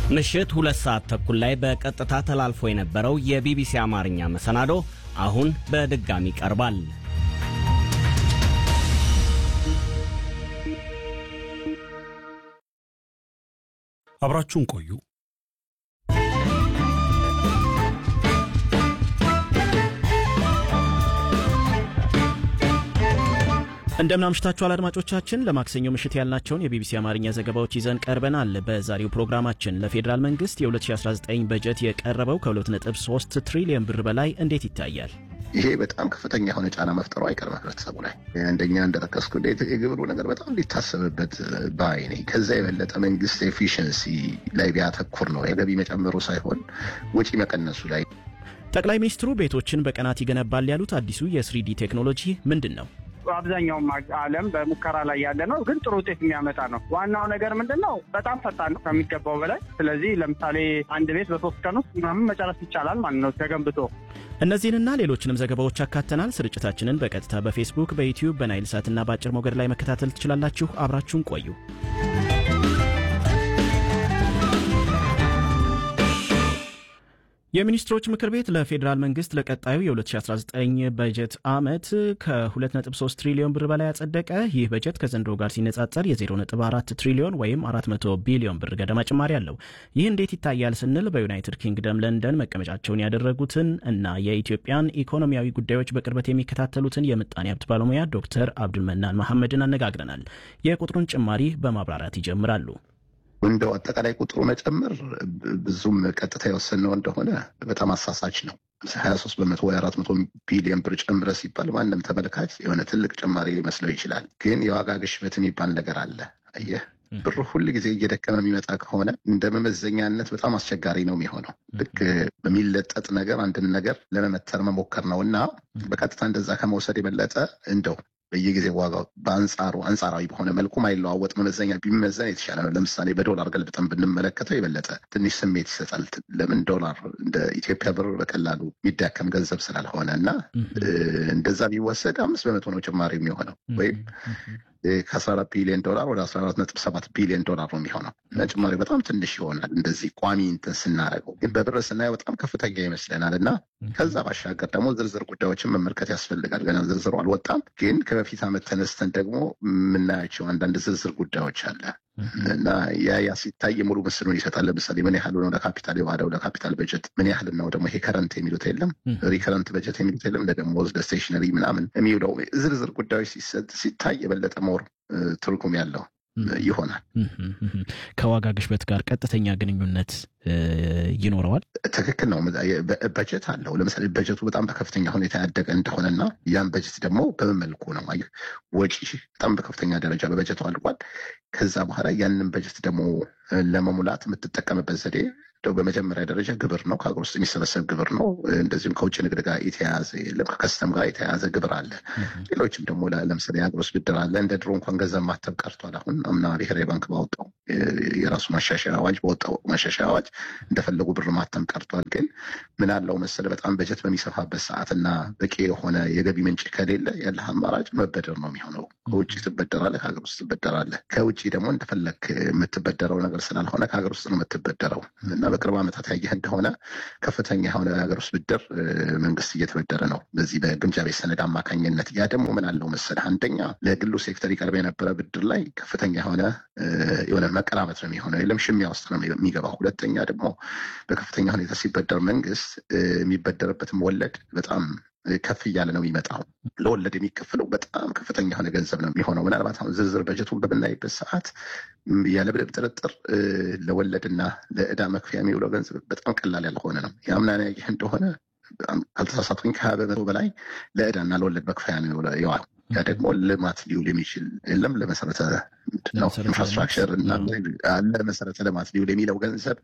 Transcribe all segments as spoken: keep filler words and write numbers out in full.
ምሽት ሁለት ሰዓት ተኩል ላይ በቀጥታ ተላልፎ የነበረው የቢቢሲ አማርኛ መሰናዶ አሁን በድጋሚ ቀርባል። አብራችሁን ቆዩ። እንደምናምሽታችኋል አድማጮቻችን። ለማክሰኞ ምሽት ያልናቸውን የቢቢሲ አማርኛ ዘገባዎች ይዘን ቀርበናል። በዛሬው ፕሮግራማችን ለፌዴራል መንግስት የ2019 በጀት የቀረበው ከሁለት ነጥብ ሶስት ትሪሊዮን ብር በላይ እንዴት ይታያል? ይሄ በጣም ከፍተኛ የሆነ ጫና መፍጠሩ አይቀርም ህብረተሰቡ ላይ። አንደኛ እንደረከስኩ የግብሩ ነገር በጣም ሊታሰብበት ባይ ነኝ። ከዛ የበለጠ መንግስት ኤፊሽንሲ ላይ ቢያተኩር ነው፣ የገቢ መጨመሩ ሳይሆን ወጪ መቀነሱ ላይ። ጠቅላይ ሚኒስትሩ ቤቶችን በቀናት ይገነባል ያሉት አዲሱ የስሪዲ ቴክኖሎጂ ምንድን ነው? አብዛኛው ዓለም በሙከራ ላይ ያለ ነው፣ ግን ጥሩ ውጤት የሚያመጣ ነው። ዋናው ነገር ምንድነው? በጣም ፈጣን ነው ከሚገባው በላይ። ስለዚህ ለምሳሌ አንድ ቤት በሶስት ቀን ውስጥ ምናምን መጨረስ ይቻላል ማለት ነው ተገንብቶ። እነዚህንና ሌሎችንም ዘገባዎች አካተናል። ስርጭታችንን በቀጥታ በፌስቡክ፣ በዩቲዩብ፣ በናይል ሳትና በአጭር ሞገድ ላይ መከታተል ትችላላችሁ። አብራችሁን ቆዩ። የሚኒስትሮች ምክር ቤት ለፌዴራል መንግስት ለቀጣዩ የ2019 በጀት ዓመት ከሁለት ነጥብ ሶስት ትሪሊዮን ብር በላይ ያጸደቀ። ይህ በጀት ከዘንድሮ ጋር ሲነጻጸር የ0 ነጥብ አራት ትሪሊዮን ወይም አራት መቶ ቢሊዮን ብር ገደማ ጭማሪ አለው። ይህ እንዴት ይታያል ስንል በዩናይትድ ኪንግደም ለንደን መቀመጫቸውን ያደረጉትን እና የኢትዮጵያን ኢኮኖሚያዊ ጉዳዮች በቅርበት የሚከታተሉትን የምጣኔ ሀብት ባለሙያ ዶክተር አብዱልመናን መሐመድን አነጋግረናል። የቁጥሩን ጭማሪ በማብራራት ይጀምራሉ። እንደው አጠቃላይ ቁጥሩ መጨመር ብዙም ቀጥታ የወሰነው እንደሆነ በጣም አሳሳች ነው። ሀያ ሶስት በመቶ ወይ አራት መቶ ቢሊዮን ብር ጨምረ ሲባል ማንም ተመልካች የሆነ ትልቅ ጭማሪ ሊመስለው ይችላል። ግን የዋጋ ግሽበት የሚባል ነገር አለ። አየህ፣ ብሩ ሁል ጊዜ እየደከመ የሚመጣ ከሆነ እንደ መመዘኛነት በጣም አስቸጋሪ ነው የሚሆነው። ልክ በሚለጠጥ ነገር አንድን ነገር ለመመተር መሞከር ነው እና በቀጥታ እንደዛ ከመውሰድ የበለጠ እንደው በየጊዜ ዋጋው በአንጻሩ አንጻራዊ በሆነ መልኩ ማይለዋወጥ መመዘኛ ቢመዘን የተሻለ ነው። ለምሳሌ በዶላር ገልብጠን ብንመለከተው የበለጠ ትንሽ ስሜት ይሰጣል። ለምን ዶላር እንደ ኢትዮጵያ ብር በቀላሉ የሚዳከም ገንዘብ ስላልሆነ እና እንደዛ ቢወሰድ አምስት በመቶ ነው ጭማሪ የሚሆነው ወይም ከአስራ አራት ቢሊዮን ዶላር ወደ አስራ አራት ነጥብ ሰባት ቢሊዮን ዶላር ነው የሚሆነው እና ጭማሪ በጣም ትንሽ ይሆናል እንደዚህ ቋሚ እንትን ስናደርገው። ግን በብር ስናየው በጣም ከፍተኛ ይመስለናል እና ከዛ ባሻገር ደግሞ ዝርዝር ጉዳዮችን መመልከት ያስፈልጋል። ገና ዝርዝሩ አልወጣም፣ ግን ከበፊት ዓመት ተነስተን ደግሞ የምናያቸው አንዳንድ ዝርዝር ጉዳዮች አለ እና ያ ያ ሲታይ ሙሉ ምስሉን ይሰጣል። ለምሳሌ ምን ያህል ነው ለካፒታል የዋለው ለካፒታል በጀት ምን ያህል ነው ደግሞ ይሄ ከረንት የሚሉት የለም ሪከረንት በጀት የሚሉት የለም ለደሞዝ ለስቴሽነሪ ምናምን የሚውለው ዝርዝር ጉዳዮች ሲሰጥ ሲታይ የበለጠ ሞር ትርጉም ያለው ይሆናል። ከዋጋ ግሽበት ጋር ቀጥተኛ ግንኙነት ይኖረዋል። ትክክል ነው። በጀት አለው። ለምሳሌ በጀቱ በጣም በከፍተኛ ሁኔታ ያደገ እንደሆነና ያን በጀት ደግሞ በምን መልኩ ነው ወጪ በጣም በከፍተኛ ደረጃ በበጀቱ አልቋል። ከዛ በኋላ ያንን በጀት ደግሞ ለመሙላት የምትጠቀምበት ዘዴ በመጀመሪያ ደረጃ ግብር ነው። ከሀገር ውስጥ የሚሰበሰብ ግብር ነው። እንደዚሁም ከውጭ ንግድ ጋር የተያያዘ የለም፣ ከከስተም ጋር የተያያዘ ግብር አለ። ሌሎችም ደግሞ ለምሳሌ የሀገር ውስጥ ብድር አለ። እንደ ድሮ እንኳን ገንዘብ ማተብ ቀርቷል። አሁን አምና ብሔራዊ ባንክ ባወጣው የራሱ ማሻሻያ አዋጅ በወጣው ማሻሻያ አዋጅ እንደፈለጉ ብር ማተም ቀርቷል። ግን ምን አለው መሰለ በጣም በጀት በሚሰፋበት ሰዓትና በቂ የሆነ የገቢ ምንጭ ከሌለ ያለህ አማራጭ መበደር ነው የሚሆነው። ከውጭ ትበደራለህ፣ ከሀገር ውስጥ ትበደራለህ። ከውጭ ደግሞ እንደፈለግ የምትበደረው ነገር ስላልሆነ ከሀገር ውስጥ ነው የምትበደረው እና በቅርብ ዓመታት ያየህ እንደሆነ ከፍተኛ የሆነ የሀገር ውስጥ ብድር መንግስት እየተበደረ ነው በዚህ በግምጃ ቤት ሰነድ አማካኝነት። ያ ደግሞ ምን አለው መሰለህ አንደኛ ለግሉ ሴክተር ይቀርብ የነበረ ብድር ላይ ከፍተኛ የሆነ የሆነ መቀራመት ነው የሚሆነው፣ የለም ሽሚያ ውስጥ ነው የሚገባው። ሁለተኛ ደግሞ በከፍተኛ ሁኔታ ሲበደር መንግስት የሚበደርበትም ወለድ በጣም ከፍ እያለ ነው የሚመጣው። ለወለድ የሚከፍለው በጣም ከፍተኛ የሆነ ገንዘብ ነው የሚሆነው። ምናልባት አሁን ዝርዝር በጀቱን በምናይበት ሰዓት ያለ ምንም ጥርጥር ለወለድና ለዕዳ መክፈያ የሚውለው ገንዘብ በጣም ቀላል ያልሆነ ነው። ያምናን ያየህ እንደሆነ ካልተሳሳትኩኝ ከሀያ በመቶ በላይ ለዕዳና ለወለድ መክፈያ ነው የዋለው። ያ ደግሞ ልማት ሊውል የሚችል የለም ለመሰረተ ነው ኢንፍራስትራክቸር እና ለመሰረተ ልማት ሊውል የሚለው ገንዘብ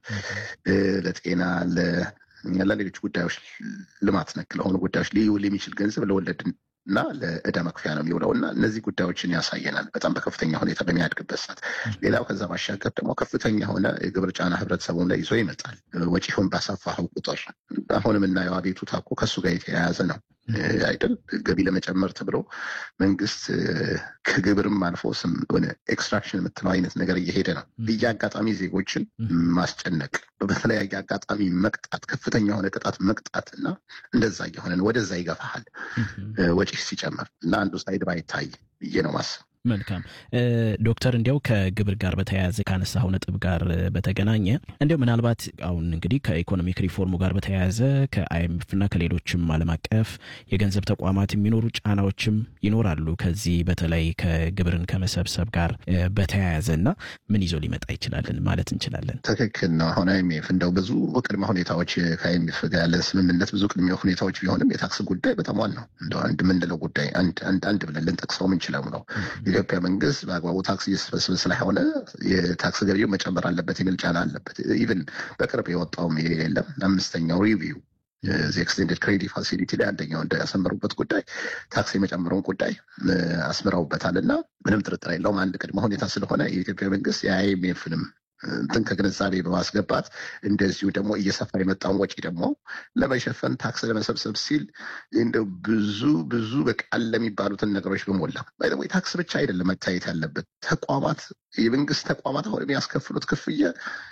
ለጤና ለ ለሌሎች ጉዳዮች ልማት ነክ ለሆኑ ጉዳዮች ሊውል የሚችል ገንዘብ ለወለድ እና ለዕዳ መክፈያ ነው የሚውለው እና እነዚህ ጉዳዮችን ያሳየናል በጣም በከፍተኛ ሁኔታ በሚያድግበት ሰዓት። ሌላው ከዛ ባሻገር ደግሞ ከፍተኛ የሆነ የግብር ጫና ህብረተሰቡን ላይ ይዞ ይመጣል። ወጪውን ባሰፋኸው ቁጥር አሁንም እናየው አቤቱታ እኮ ከሱ ጋር የተያያዘ ነው። አይደል ገቢ ለመጨመር ተብሎ መንግስት ከግብርም አልፎ ስም ሆነ ኤክስትራክሽን የምትለው አይነት ነገር እየሄደ ነው። በየአጋጣሚ ዜጎችን ማስጨነቅ፣ በተለያየ አጋጣሚ መቅጣት፣ ከፍተኛ የሆነ ቅጣት መቅጣት እና እንደዛ እየሆነ ወደዛ ይገፋሃል ወጪ ሲጨምር እና አንዱ ሳይድ ባይታይ ብዬ ነው ማስብ። መልካም ዶክተር፣ እንዲያው ከግብር ጋር በተያያዘ ካነሳው ነጥብ ጋር በተገናኘ እንዲያው ምናልባት አሁን እንግዲህ ከኢኮኖሚክ ሪፎርሙ ጋር በተያያዘ ከአይኤምኤፍ እና ከሌሎችም ዓለም አቀፍ የገንዘብ ተቋማት የሚኖሩ ጫናዎችም ይኖራሉ ከዚህ በተለይ ከግብርን ከመሰብሰብ ጋር በተያያዘና ምን ይዞ ሊመጣ ይችላል ማለት እንችላለን? ትክክል ነው። አሁን አይኤምኤፍ እንደው ብዙ ቅድመ ሁኔታዎች ከአይኤምኤፍ ጋር ያለ ስምምነት ብዙ ቅድመ ሁኔታዎች ቢሆንም የታክስ ጉዳይ በጣም ዋናው እንደው አንድ ምንድነው ጉዳይ አንድ አንድ አንድ ብለን ልንጠቅሰው የምንችለው ነው። የኢትዮጵያ መንግስት በአግባቡ ታክስ እየሰበሰበ ስለሆነ የታክስ ገቢው መጨመር አለበት የሚል ጫና አለበት። ኢቭን በቅርብ የወጣውም የለም አምስተኛው ሪቪው ኤክስቴንድድ ክሬዲት ፋሲሊቲ ላይ አንደኛው እንዳያሰምሩበት ጉዳይ ታክስ የመጨመረውን ጉዳይ አስምረውበታል እና ምንም ጥርጥር የለውም አንድ ቅድመ ሁኔታ ስለሆነ የኢትዮጵያ መንግስት የአይኤምኤፍንም እንትን ከግንዛቤ በማስገባት እንደዚሁ ደግሞ እየሰፋ የመጣውን ወጪ ደግሞ ለመሸፈን ታክስ ለመሰብሰብ ሲል እንደው ብዙ ብዙ በቃል ለሚባሉትን ነገሮች በሞላ ባይደሞ ታክስ ብቻ አይደለም መታየት ያለበት። ተቋማት የመንግስት ተቋማት አሁን የሚያስከፍሉት ክፍያ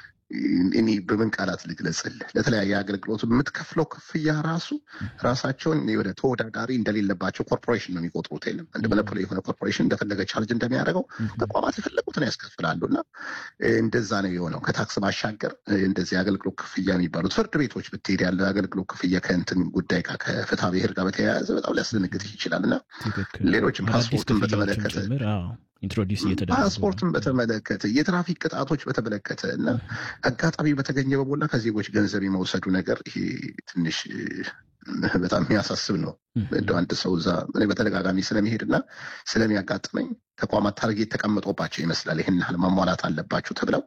እኔ በምን ቃላት ልግለጽልህ? ለተለያየ አገልግሎት የምትከፍለው ክፍያ ራሱ ራሳቸውን ወደ ተወዳዳሪ እንደሌለባቸው ኮርፖሬሽን ነው የሚቆጥሩት። የለም እንደ መለፖሊ የሆነ ኮርፖሬሽን እንደፈለገ ቻርጅ እንደሚያደርገው ተቋማት የፈለጉትን ያስከፍላሉ እና እንደዛ ነው የሆነው። ከታክስ ባሻገር እንደዚህ አገልግሎት ክፍያ የሚባሉት ፍርድ ቤቶች ብትሄድ ያለ አገልግሎት ክፍያ ከእንትን ጉዳይ ጋር ከፍትሐ ብሔር ጋር በተያያዘ በጣም ሊያስደነግጥ ይችላል እና ሌሎችም ፓስፖርትን በተመለከተ ኢንትሮዲዩስ እየተደረገ ፓስፖርትን በተመለከተ የትራፊክ ቅጣቶች በተመለከተ እና አጋጣሚ በተገኘ በሞላ ከዜጎች ገንዘብ የመውሰዱ ነገር ይሄ ትንሽ በጣም የሚያሳስብ ነው። እንደው አንድ ሰው እዛ በተደጋጋሚ ስለሚሄድና ስለሚያጋጥመኝ ተቋማት ታርጌት ተቀምጦባቸው ይመስላል ይህን ያህል ማሟላት አለባቸው ተብለው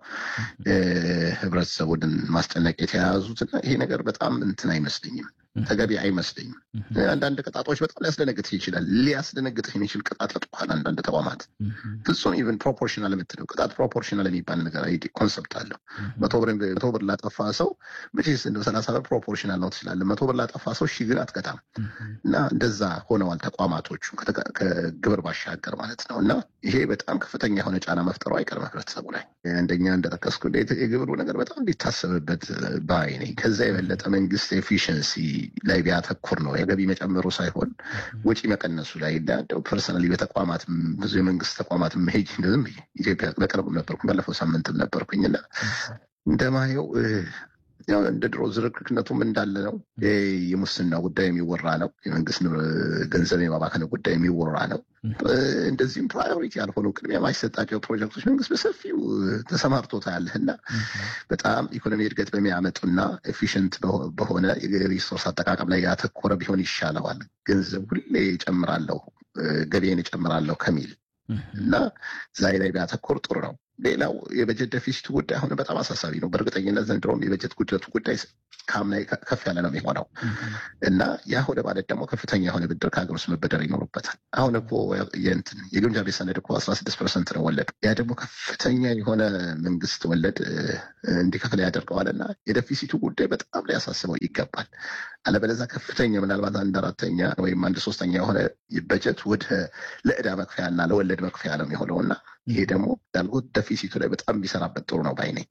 ህብረተሰቡን ማስጨነቅ የተያያዙትና ይሄ ነገር በጣም እንትን አይመስለኝም፣ ተገቢ አይመስለኝም። አንዳንድ ቅጣቶች በጣም ሊያስደነግጥ ይችላል። ሊያስደነግጥ የሚችል ቅጣት ለጥፋት አንዳንድ ተቋማት ፍጹም ኢቭን ፕሮፖርሽናል የምትለው ቅጣት ፕሮፖርሽናል የሚባል ነገር አይዲ ኮንሰፕት አለው። መቶ ብር መቶ ብር ላጠፋ ሰው መቼስ እንደው ሰላሳ ብር ፕሮፖርሽናል ነው ትችላለህ። መቶ ብር ላጠፋ ሰው ሺህ ግን አትቀጣም። እና እንደዛ ሆነዋል ተቋማቶቹ ከግብር ባሻገር ማለት ነው። እና ይሄ በጣም ከፍተኛ የሆነ ጫና መፍጠሩ አይቀርም ህብረተሰቡ ላይ። አንደኛ እንደጠቀስኩ የግብሩ ነገር በጣም እንዲታሰብበት ባይ ነኝ። ከዛ የበለጠ መንግስት ኤፊሽንሲ ላይ ቢያተኩር ነው የገቢ መጨመሩ ሳይሆን ወጪ መቀነሱ ላይ። እንደው ፐርሰናሊ በተቋማት ብዙ የመንግስት ተቋማት መሄድ እንደዝም ኢትዮጵያ በቅርቡ ነበርኩ፣ ባለፈው ሳምንትም ነበርኩኝና እንደማየው ያው እንደ ድሮ ዝርክርክነቱም እንዳለ ነው። የሙስና ጉዳይ የሚወራ ነው። የመንግስት ገንዘብ የማባከን ጉዳይ የሚወራ ነው። እንደዚህም ፕራዮሪቲ ያልሆኑ ቅድሚያ ማይሰጣቸው ፕሮጀክቶች መንግስት በሰፊው ተሰማርቶታ ያለህና በጣም ኢኮኖሚ እድገት በሚያመጡና ኤፊሽንት በሆነ የሪሶርስ አጠቃቀም ላይ ያተኮረ ቢሆን ይሻለዋል። ገንዘብ ሁሌ እጨምራለሁ ገቢዬን እጨምራለሁ ከሚል እና ዛይ ላይ ቢያተኮር ጥሩ ነው። ሌላው የበጀት ደፊሲቱ ጉዳይ አሁን በጣም አሳሳቢ ነው። በእርግጠኝነት ዘንድሮም የበጀት ጉድለቱ ጉዳይ ከአምና ከፍ ያለ ነው የሚሆነው እና ያ ሆነ ማለት ደግሞ ከፍተኛ የሆነ ብድር ከሀገር ውስጥ መበደር ይኖርበታል። አሁን እኮ የእንትን የግምጃ ቤት ሰነድ እኮ አስራ ስድስት ፐርሰንት ነው ወለድ። ያ ደግሞ ከፍተኛ የሆነ መንግስት ወለድ እንዲከፍል ያደርገዋል እና የደፊሲቱ ጉዳይ በጣም ሊያሳስበው ይገባል። አለበለዚያ ከፍተኛ ምናልባት አንድ አራተኛ ወይም አንድ ሶስተኛ የሆነ በጀት ወደ ለዕዳ መክፈያና ለወለድ መክፈያ ነው የሚሆነው እና ይሄ ደግሞ እንዳልኩት ደፊሲቱ ላይ በጣም ቢሰራበት ጥሩ ነው ባይ ነኝ።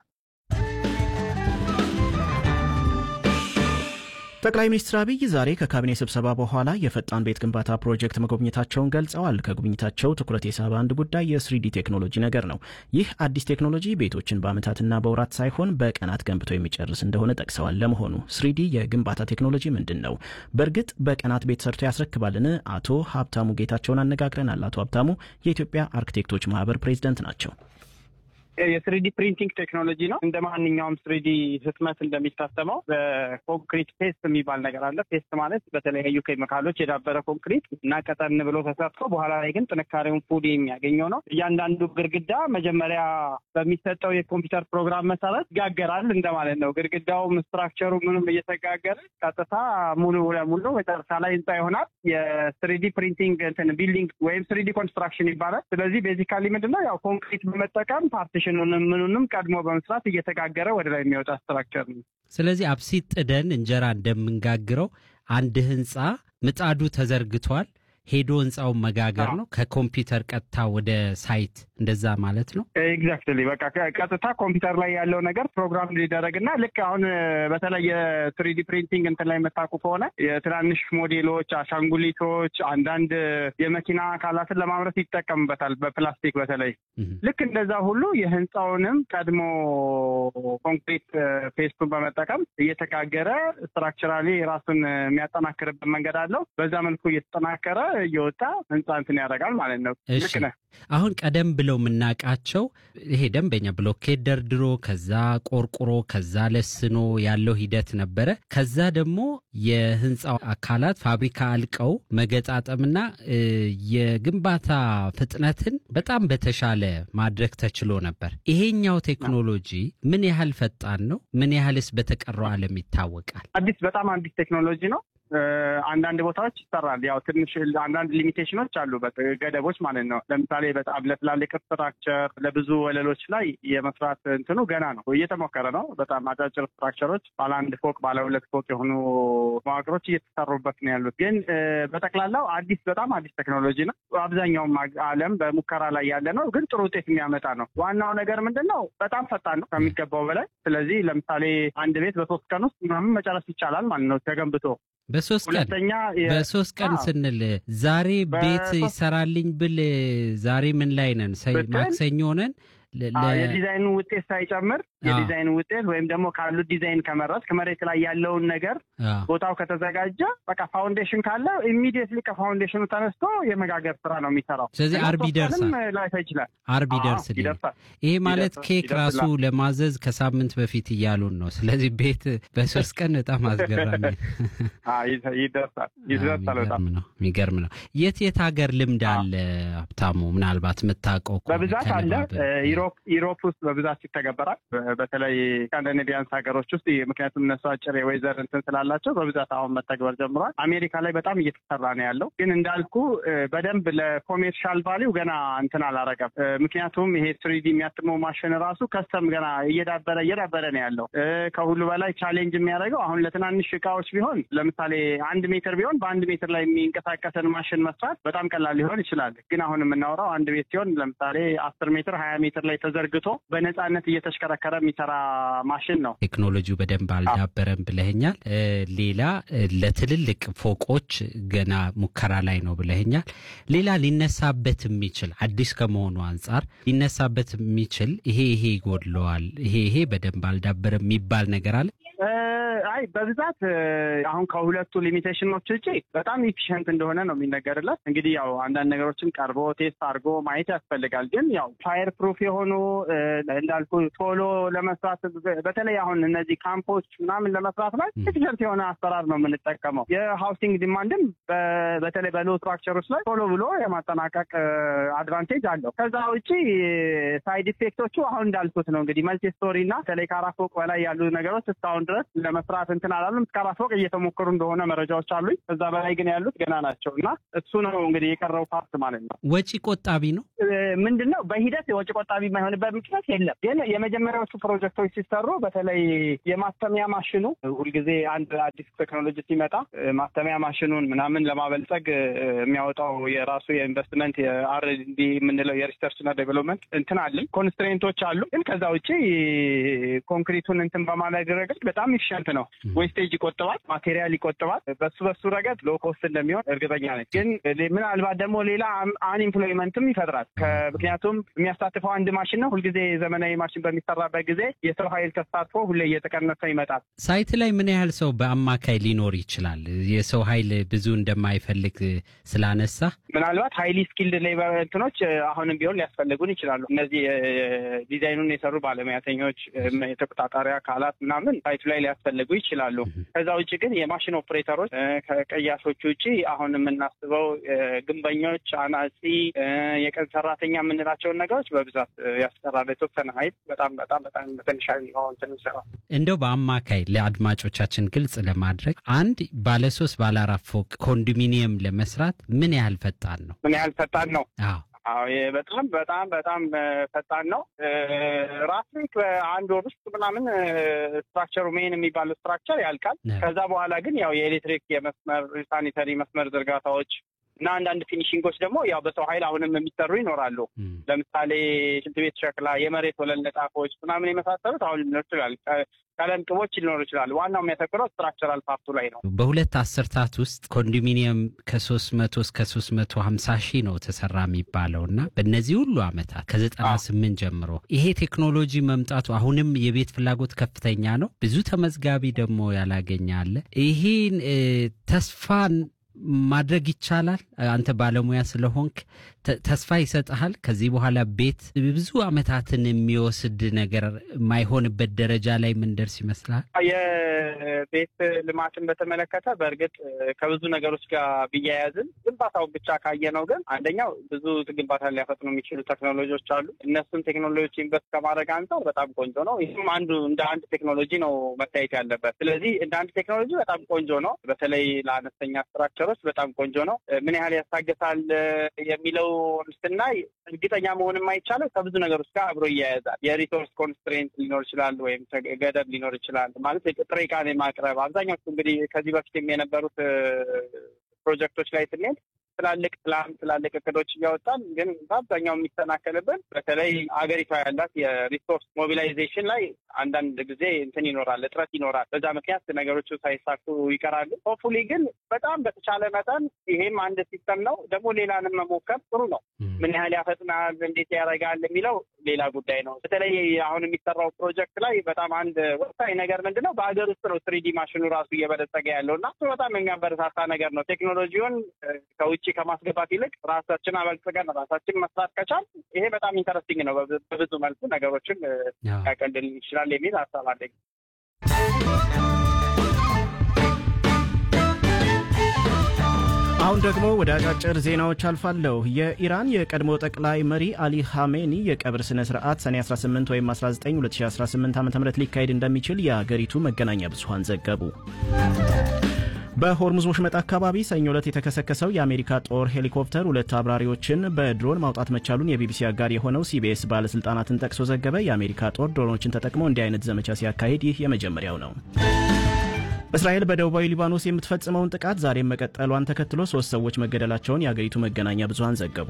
ጠቅላይ ሚኒስትር አብይ ዛሬ ከካቢኔ ስብሰባ በኋላ የፈጣን ቤት ግንባታ ፕሮጀክት መጎብኘታቸውን ገልጸዋል። ከጉብኝታቸው ትኩረት የሳበ አንድ ጉዳይ የስሪዲ ቴክኖሎጂ ነገር ነው። ይህ አዲስ ቴክኖሎጂ ቤቶችን በአመታትና በወራት ሳይሆን በቀናት ገንብቶ የሚጨርስ እንደሆነ ጠቅሰዋል። ለመሆኑ ስሪዲ የግንባታ ቴክኖሎጂ ምንድን ነው? በእርግጥ በቀናት ቤት ሰርቶ ያስረክባልን? አቶ ሀብታሙ ጌታቸውን አነጋግረናል። አቶ ሀብታሙ የኢትዮጵያ አርክቴክቶች ማህበር ፕሬዚደንት ናቸው። የስሪዲ ፕሪንቲንግ ቴክኖሎጂ ነው። እንደ ማንኛውም ስሪዲ ህትመት እንደሚታተመው በኮንክሪት ፔስት የሚባል ነገር አለ። ፔስት ማለት በተለያዩ ኬሚካሎች የዳበረ ኮንክሪት እና ቀጠን ብሎ ተሰርቶ በኋላ ላይ ግን ጥንካሬውን ፉል የሚያገኘው ነው። እያንዳንዱ ግድግዳ መጀመሪያ በሚሰጠው የኮምፒውተር ፕሮግራም መሰረት ይጋገራል እንደማለት ነው። ግድግዳውም ስትራክቸሩ ምንም እየተጋገረ ቀጥታ ሙሉ ለሙሉ መጨረሻ ላይ ህንፃ ይሆናል። የስሪዲ ፕሪንቲንግ እንትን ቢልዲንግ ወይም ስሪዲ ኮንስትራክሽን ይባላል። ስለዚህ ቤዚካሊ ምንድነው ያው ኮንክሪት በመጠቀም ፓርቲ ምኑንም ቀድሞ በመስራት እየተጋገረ ወደ ላይ የሚወጣ ስትራክቸር ነው። ስለዚህ አብሲት ጥደን እንጀራ እንደምንጋግረው አንድ ህንፃ ምጣዱ ተዘርግቷል ሄዶ ህንጻው መጋገር ነው ከኮምፒውተር ቀጥታ ወደ ሳይት እንደዛ ማለት ነው ኤግዛክትሊ በቃ ቀጥታ ኮምፒውተር ላይ ያለው ነገር ፕሮግራም ሊደረግና ልክ አሁን በተለይ የስሪ ዲ ፕሪንቲንግ እንትን ላይ መታቁ ከሆነ የትናንሽ ሞዴሎች አሻንጉሊቶች አንዳንድ የመኪና አካላትን ለማምረት ይጠቀምበታል በፕላስቲክ በተለይ ልክ እንደዛ ሁሉ የህንጻውንም ቀድሞ ኮንክሪት ፔስቱን በመጠቀም እየተጋገረ ስትራክቸራሊ ራሱን የሚያጠናክርበት መንገድ አለው በዛ መልኩ እየተጠናከረ እየወጣ ህንጻ እንትን ያደርጋል ማለት ነው ልክ ነህ አሁን ቀደም ብለው ምናቃቸው ይሄ ደንበኛ ብሎኬት ደርድሮ ከዛ ቆርቆሮ ከዛ ለስኖ ያለው ሂደት ነበረ ከዛ ደግሞ የህንጻው አካላት ፋብሪካ አልቀው መገጣጠምና የግንባታ ፍጥነትን በጣም በተሻለ ማድረግ ተችሎ ነበር ይሄኛው ቴክኖሎጂ ምን ያህል ፈጣን ነው ምን ያህልስ በተቀረው ዓለም ይታወቃል አዲስ በጣም አዲስ ቴክኖሎጂ ነው አንዳንድ ቦታዎች ይሰራል ያው ትንሽ አንዳንድ ሊሚቴሽኖች አሉ በገደቦች ማለት ነው ለምሳሌ በጣም ለትላልቅ ስትራክቸር ለብዙ ወለሎች ላይ የመስራት እንትኑ ገና ነው እየተሞከረ ነው በጣም አጫጭር ስትራክቸሮች ባለ አንድ ፎቅ ባለ ሁለት ፎቅ የሆኑ መዋቅሮች እየተሰሩበት ነው ያሉት ግን በጠቅላላው አዲስ በጣም አዲስ ቴክኖሎጂ ነው አብዛኛው ዓለም በሙከራ ላይ ያለ ነው ግን ጥሩ ውጤት የሚያመጣ ነው ዋናው ነገር ምንድነው በጣም ፈጣን ነው ከሚገባው በላይ ስለዚህ ለምሳሌ አንድ ቤት በሶስት ቀን ውስጥ ምናምን መጨረስ ይቻላል ማለት ነው ተገንብቶ በሶስት ቀን በሶስት ቀን ስንል ዛሬ ቤት ይሰራልኝ ብል ዛሬ ምን ላይ ነን ማክሰኞ ነን የዲዛይኑ ውጤት ሳይጨምር የዲዛይኑ ውጤት ወይም ደግሞ ካሉ ዲዛይን ከመረጥ ከመሬት ላይ ያለውን ነገር ቦታው ከተዘጋጀ በቃ ፋውንዴሽን ካለ ኢሚዲየትሊ ከፋውንዴሽኑ ተነስቶ የመጋገር ስራ ነው የሚሰራው ስለዚህ አርቢ ደርሳል ላይ ይችላል አርቢ ደርሳል ይሄ ማለት ኬክ ራሱ ለማዘዝ ከሳምንት በፊት እያሉን ነው ስለዚህ ቤት በሶስት ቀን በጣም አስገራሚ አይ ይደርሳል ይደርሳል በጣም ነው የሚገርም ነው የት የት ሀገር ልምድ አለ ሀብታሙ ምናልባት መታቀው በብዛት አለ ዩሮፕ ዩሮፕ ውስጥ በብዛት ይተገበራል በተለይ ስካንዲኔቪያን ሀገሮች ውስጥ ምክንያቱም እነሱ አጭር የዌዘር እንትን ስላላቸው በብዛት አሁን መተግበር ጀምሯል አሜሪካ ላይ በጣም እየተሰራ ነው ያለው ግን እንዳልኩ በደንብ ለኮሜርሻል ቫልዩ ገና እንትን አላረጋም ምክንያቱም ይሄ ስሪ ዲ የሚያትመው ማሽን ራሱ ከስተም ገና እየዳበረ እየዳበረ ነው ያለው ከሁሉ በላይ ቻሌንጅ የሚያደርገው አሁን ለትናንሽ እቃዎች ቢሆን ለምሳሌ አንድ ሜትር ቢሆን በአንድ ሜትር ላይ የሚንቀሳቀሰን ማሽን መስራት በጣም ቀላል ሊሆን ይችላል ግን አሁን የምናወራው አንድ ቤት ሲሆን ለምሳሌ አስር ሜትር ሀያ ሜትር ላይ ተዘርግቶ በነጻነት እየተሽከረከረ የሚሰራ ማሽን ነው ቴክኖሎጂው በደንብ አልዳበረም ብለኛል ሌላ ለትልልቅ ፎቆች ገና ሙከራ ላይ ነው ብለኛል ሌላ ሊነሳበት የሚችል አዲስ ከመሆኑ አንፃር ሊነሳበት የሚችል ይሄ ይሄ ይጎድለዋል ይሄ ይሄ በደንብ አልዳበረም የሚባል ነገር አለ አይ በብዛት አሁን ከሁለቱ ሊሚቴሽኖች ውጪ በጣም ኢፊሺየንት እንደሆነ ነው የሚነገርለት እንግዲህ ያው አንዳንድ ነገሮችን ቀርቦ ቴስት አድርጎ ማየት ያስፈልጋል ግን ያው ፋየር ፕሩፍ የሆኑ እንዳልኩ ቶሎ ለመስራት በተለይ አሁን እነዚህ ካምፖች ምናምን ለመስራት ላይ ኢፊሺየንት የሆነ አሰራር ነው የምንጠቀመው የሃውሲንግ ዲማንድም በተለይ በሎ ስትራክቸሮች ላይ ቶሎ ብሎ የማጠናቀቅ አድቫንቴጅ አለው ከዛ ውጪ ሳይድ ኢፌክቶቹ አሁን እንዳልኩት ነው እንግዲህ መልቲ ስቶሪ እና በተለይ ከአራት ፎቅ በላይ ያሉ ነገሮች እስካሁን ድረስ ለመስራት እንትን አላለም እስከ አራት ፎቅ እየተሞከሩ እንደሆነ መረጃዎች አሉኝ ከዛ በላይ ግን ያሉት ገና ናቸው እና እሱ ነው እንግዲህ የቀረው ፓርት ማለት ነው ወጪ ቆጣቢ ነው ምንድነው በሂደት ወጪ ቆጣቢ የማይሆንበት ምክንያት የለም ግን የመጀመሪያዎቹ ፕሮጀክቶች ሲሰሩ በተለይ የማስተሚያ ማሽኑ ሁልጊዜ አንድ አዲስ ቴክኖሎጂ ሲመጣ ማስተሚያ ማሽኑን ምናምን ለማበልጸግ የሚያወጣው የራሱ የኢንቨስትመንት የአር ኤንድ ዲ የምንለው የሪሰርች እና ዴቨሎፕመንት እንትን አለ ኮንስትሬንቶች አሉ ግን ከዛ ውጪ ኮንክሪቱን እንትን በማድረግ ረገድ በጣም ኢፊሺየንት ነው ዌስቴጅ ይቆጥባል ማቴሪያል ይቆጥባል በሱ በሱ ረገድ ሎ ኮስት እንደሚሆን እርግጠኛ ነኝ ግን ምናልባት ደግሞ ሌላ አንኢምፕሎይመንትም ይፈጥራል ምክንያቱም የሚያሳትፈው አንድ ማሽን ነው ሁልጊዜ ዘመናዊ ማሽን በሚሰራበት ጊዜ የሰው ኃይል ተሳትፎ ሁሌ እየተቀነሰ ይመጣል ሳይት ላይ ምን ያህል ሰው በአማካይ ሊኖር ይችላል የሰው ኃይል ብዙ እንደማይፈልግ ስላነሳ ምናልባት ሃይሊ ስኪልድ ሌበር እንትኖች አሁንም ቢሆን ሊያስፈልጉን ይችላሉ እነዚህ ዲዛይኑን የሰሩ ባለሙያተኞች የተቆጣጣሪ አካላት ምናምን ሳይቱ ላይ ሊያስፈልጉ ይችላሉ ከዛ ውጪ ግን የማሽን ኦፕሬተሮች ከቀያሶች ውጪ አሁን የምናስበው ግንበኞች አናጺ የቀን ሰራተኛ የምንላቸውን ነገሮች በብዛት ያስቀራል የተወሰነ ኃይል በጣም በጣም በጣም በተንሻል ነው እንትን ይሰራል እንደው በአማካይ ለአድማጮቻችን ግልጽ ለማድረግ አንድ ባለ ሶስት ባለ አራት ፎቅ ኮንዶሚኒየም ለመስራት ምን ያህል ፈጣን ነው ምን ያህል ፈጣን ነው አዎ አዎ በጣም በጣም በጣም ፈጣን ነው። ራስክ በአንድ ወር ውስጥ ምናምን ስትራክቸሩ ሜን የሚባለው ስትራክቸር ያልቃል። ከዛ በኋላ ግን ያው የኤሌክትሪክ የመስመር ሳኒታሪ መስመር ዝርጋታዎች እና አንዳንድ ፊኒሺንጎች ደግሞ ያው በሰው ኃይል አሁንም የሚሰሩ ይኖራሉ። ለምሳሌ ሽንት ቤት ሸክላ፣ የመሬት ወለል ነጣፎች ምናምን የመሳሰሉት አሁን ሊኖር ይችላል። ቀለም ቅቦች ሊኖሩ ይችላል። ዋናው የሚያተኩረው ስትራክቸራል ፓርቱ ላይ ነው። በሁለት አስርታት ውስጥ ኮንዶሚኒየም ከሶስት መቶ እስከ ሶስት መቶ ሀምሳ ሺህ ነው ተሰራ የሚባለው እና በእነዚህ ሁሉ ዓመታት ከዘጠና ስምንት ጀምሮ ይሄ ቴክኖሎጂ መምጣቱ አሁንም የቤት ፍላጎት ከፍተኛ ነው። ብዙ ተመዝጋቢ ደግሞ ያላገኘ አለ። ይሄን ተስፋን ማድረግ ይቻላል? አንተ ባለሙያ ስለሆንክ ተስፋ ይሰጣል? ከዚህ በኋላ ቤት ብዙ ዓመታትን የሚወስድ ነገር የማይሆንበት ደረጃ ላይ ምን ደርስ ይመስላል? የቤት ልማትን በተመለከተ በእርግጥ ከብዙ ነገሮች ጋር ቢያያዝም ግንባታው ብቻ ካየነው ግን አንደኛው ብዙ ግንባታ ሊያፈጥኑ የሚችሉ ቴክኖሎጂዎች አሉ። እነሱን ቴክኖሎጂ ኢንቨስት ከማድረግ አንጻር በጣም ቆንጆ ነው። ይህም አንዱ እንደ አንድ ቴክኖሎጂ ነው መታየት ያለበት። ስለዚህ እንደ አንድ ቴክኖሎጂ በጣም ቆንጆ ነው። በተለይ ለአነስተኛ ስትራክቸሮች በጣም ቆንጆ ነው። ምን ያህል ያስታግሳል የሚለው ስናይ እርግጠኛ መሆን የማይቻለው ከብዙ ነገሮች ጋር አብሮ ይያያዛል። የሪሶርስ ኮንስትሬንት ሊኖር ይችላል፣ ወይም ገደብ ሊኖር ይችላል። ማለት ጥሬ ዕቃን የማቅረብ አብዛኛዎቹ እንግዲህ ከዚህ በፊት የነበሩት ፕሮጀክቶች ላይ ስንሄድ ትላልቅ ፕላን ትላልቅ እቅዶች እያወጣን ግን በአብዛኛው የሚስተናከልብን በተለይ አገሪቷ ያላት የሪሶርስ ሞቢላይዜሽን ላይ አንዳንድ ጊዜ እንትን ይኖራል፣ እጥረት ይኖራል። በዛ ምክንያት ነገሮቹ ሳይሳኩ ይቀራሉ። ሆፕፉሊ ግን በጣም በተቻለ መጠን ይሄም አንድ ሲስተም ነው። ደግሞ ሌላንም መሞከር ጥሩ ነው። ምን ያህል ያፈጥናል፣ እንዴት ያደርጋል የሚለው ሌላ ጉዳይ ነው። በተለይ አሁን የሚሰራው ፕሮጀክት ላይ በጣም አንድ ወሳኝ ነገር ምንድነው በሀገር ውስጥ ነው ትሪዲ ማሽኑ ራሱ እየበለጸገ ያለው እና በጣም የሚያበረታታ ነገር ነው። ቴክኖሎጂውን ከውጭ ከማስገባት ይልቅ ራሳችን አበልጽገን ራሳችን መስራት ከቻል ይሄ በጣም ኢንተረስቲንግ ነው። በብዙ መልኩ ነገሮችን ያቀልል ይችላል የሚል ሀሳብ አለኝ። አሁን ደግሞ ወደ አጫጭር ዜናዎች አልፋለሁ። የኢራን የቀድሞ ጠቅላይ መሪ አሊ ኻሜኒ የቀብር ስነ ስርዓት ሰኔ አስራ ስምንት ወይም አስራ ዘጠኝ ሁለት ሺህ አስራ ስምንት ዓ.ም ሊካሄድ እንደሚችል የአገሪቱ መገናኛ ብዙሃን ዘገቡ። በሆርሙዝ ወሽመጥ አካባቢ ሰኞ ዕለት የተከሰከሰው የአሜሪካ ጦር ሄሊኮፕተር ሁለት አብራሪዎችን በድሮን ማውጣት መቻሉን የቢቢሲ አጋር የሆነው ሲቢኤስ ባለስልጣናትን ጠቅሶ ዘገበ። የአሜሪካ ጦር ድሮኖችን ተጠቅሞ እንዲህ አይነት ዘመቻ ሲያካሂድ ይህ የመጀመሪያው ነው። እስራኤል በደቡባዊ ሊባኖስ የምትፈጽመውን ጥቃት ዛሬም መቀጠሏን ተከትሎ ሶስት ሰዎች መገደላቸውን የአገሪቱ መገናኛ ብዙሃን ዘገቡ።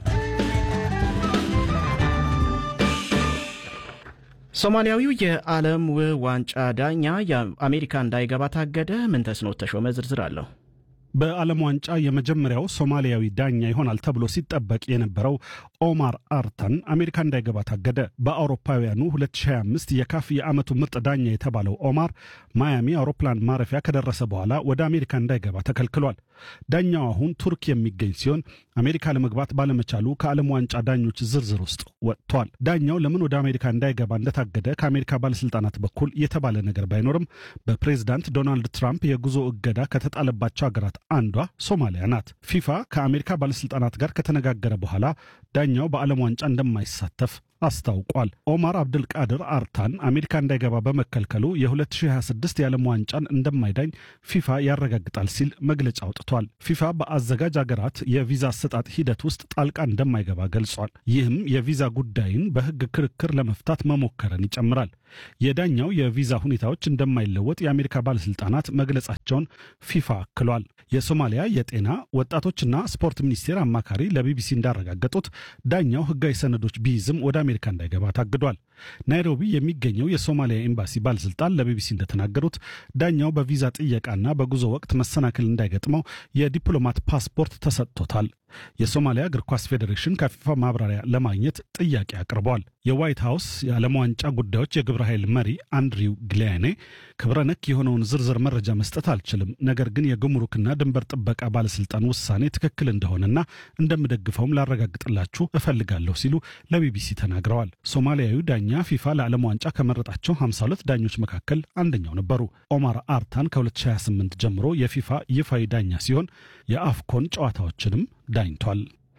ሶማሊያዊው የዓለም ዋንጫ ዳኛ የአሜሪካ እንዳይገባ ታገደ። ምን ተስኖት ተሾመ ዝርዝር አለው። በዓለም ዋንጫ የመጀመሪያው ሶማሊያዊ ዳኛ ይሆናል ተብሎ ሲጠበቅ የነበረው ኦማር አርታን አሜሪካ እንዳይገባ ታገደ። በአውሮፓውያኑ ሁለት ሺህ ሃያ አምስት የካፍ የዓመቱ ምርጥ ዳኛ የተባለው ኦማር ማያሚ አውሮፕላን ማረፊያ ከደረሰ በኋላ ወደ አሜሪካ እንዳይገባ ተከልክሏል። ዳኛው አሁን ቱርክ የሚገኝ ሲሆን አሜሪካ ለመግባት ባለመቻሉ ከዓለም ዋንጫ ዳኞች ዝርዝር ውስጥ ወጥቷል። ዳኛው ለምን ወደ አሜሪካ እንዳይገባ እንደታገደ ከአሜሪካ ባለስልጣናት በኩል የተባለ ነገር ባይኖርም በፕሬዝዳንት ዶናልድ ትራምፕ የጉዞ እገዳ ከተጣለባቸው ሀገራት አንዷ ሶማሊያ ናት። ፊፋ ከአሜሪካ ባለስልጣናት ጋር ከተነጋገረ በኋላ ዳኛው በዓለም ዋንጫ እንደማይሳተፍ አስታውቋል። ኦማር አብዱልቃድር አርታን አሜሪካ እንዳይገባ በመከልከሉ የ ሁለት ሺህ ሃያ ስድስት የዓለም ዋንጫን እንደማይዳኝ ፊፋ ያረጋግጣል ሲል መግለጫ አውጥቷል። ፊፋ በአዘጋጅ አገራት የቪዛ አሰጣጥ ሂደት ውስጥ ጣልቃ እንደማይገባ ገልጿል። ይህም የቪዛ ጉዳይን በሕግ ክርክር ለመፍታት መሞከርን ይጨምራል። የዳኛው የቪዛ ሁኔታዎች እንደማይለወጥ የአሜሪካ ባለስልጣናት መግለጻቸውን ፊፋ አክሏል። የሶማሊያ የጤና ወጣቶችና ስፖርት ሚኒስቴር አማካሪ ለቢቢሲ እንዳረጋገጡት ዳኛው ሕጋዊ ሰነዶች ቢይዝም ወደ አሜሪካ እንዳይገባ ታግዷል። ናይሮቢ የሚገኘው የሶማሊያ ኤምባሲ ባለስልጣን ለቢቢሲ እንደተናገሩት ዳኛው በቪዛ ጥየቃና በጉዞ ወቅት መሰናክል እንዳይገጥመው የዲፕሎማት ፓስፖርት ተሰጥቶታል። የሶማሊያ እግር ኳስ ፌዴሬሽን ከፊፋ ማብራሪያ ለማግኘት ጥያቄ አቅርበዋል። የዋይት ሃውስ የዓለም ዋንጫ ጉዳዮች የግብረ ኃይል መሪ አንድሪው ግሊያኔ ክብረ ነክ የሆነውን ዝርዝር መረጃ መስጠት አልችልም፣ ነገር ግን የጉምሩክና ድንበር ጥበቃ ባለስልጣን ውሳኔ ትክክል እንደሆነና እንደምደግፈውም ላረጋግጥላችሁ እፈልጋለሁ ሲሉ ለቢቢሲ ተናግረዋል። ሶማሊያዊው ዳኛ ፊፋ ለዓለም ዋንጫ ከመረጣቸው ሃምሳ ሁለት ዳኞች መካከል አንደኛው ነበሩ። ኦማር አርታን ከ ሁለት ሺህ ሃያ ስምንት ጀምሮ የፊፋ ይፋዊ ዳኛ ሲሆን የአፍኮን ጨዋታዎችንም ዳኝቷል።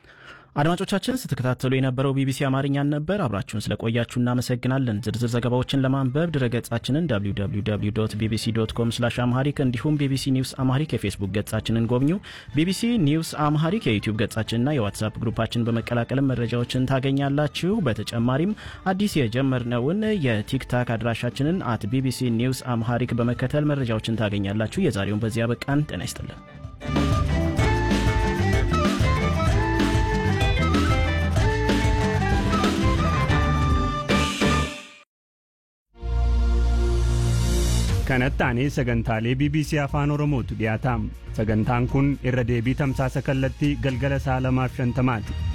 አድማጮቻችን ስትከታተሉ የነበረው ቢቢሲ አማርኛን ነበር። አብራችሁን ስለቆያችሁ እናመሰግናለን። ዝርዝር ዘገባዎችን ለማንበብ ድረገጻችንን ደብሊው ደብሊው ደብሊው ዶት ቢቢሲ ዶት ኮም ስላሽ አምሃሪክ እንዲሁም ቢቢሲ ኒውስ አምሃሪክ የፌስቡክ ገጻችንን ጎብኙ። ቢቢሲ ኒውስ አምሃሪክ የዩቲዩብ ገጻችንና የዋትስአፕ ግሩፓችን በመቀላቀል መረጃዎችን ታገኛላችሁ። በተጨማሪም አዲስ የጀመርነውን የቲክታክ አድራሻችንን አት ቢቢሲ ኒውስ አምሃሪክ በመከተል መረጃዎችን ታገኛላችሁ። የዛሬውን በዚያ በቃን። ጤና ይስጥልን። kanatti sagantaalee ቢቢሲ afaan oromootu dhiyaatam sagantaan kun irra deebii tamsaasa kallattii galgala saa lamaaf shantamaati